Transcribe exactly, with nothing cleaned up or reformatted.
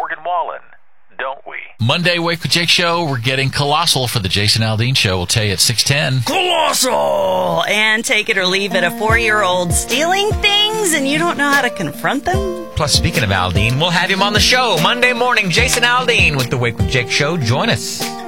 Morgan Wallen, don't we? Monday Wake with Jake show, we're getting colossal for the Jason Aldean show. We'll tell you at six ten. Colossal! And take it or leave it, a four-year-old stealing things and you don't know how to confront them? Plus, speaking of Aldean, we'll have him on the show Monday morning. Jason Aldean with the Wake with Jake show. Join us.